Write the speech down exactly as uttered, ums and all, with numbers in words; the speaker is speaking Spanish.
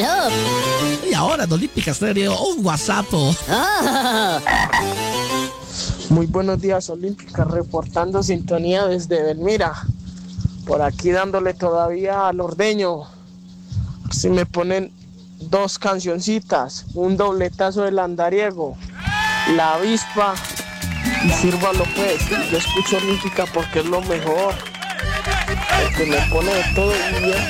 Aló. Y ahora en Olímpica Estéreo, un WhatsApp. Oh. Muy buenos días, Olímpica, reportando sintonía desde Belmira. Por aquí dándole todavía al ordeño. Si me ponen dos cancioncitas, un dobletazo del andariego, la avispa y sírvalo pues. Yo escucho Olímpica porque es lo mejor. El que me pone de todo y bien